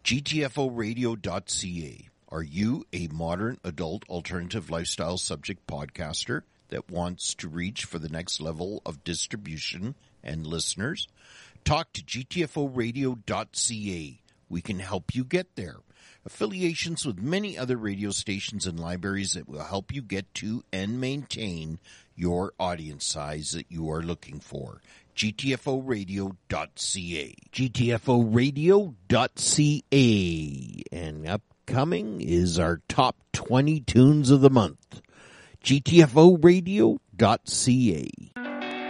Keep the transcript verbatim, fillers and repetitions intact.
G T F O radio dot C A. Are you a modern adult alternative lifestyle subject podcaster that wants to reach for the next level of distribution and listeners? Talk to G T F O radio dot C A. We can help you get there. Affiliations with many other radio stations and libraries that will help you get to and maintain your audience size that you are looking for. G T F O radio dot C A. G T F O radio dot C A. And upcoming is our top twenty tunes of the month. G T F O radio dot C A.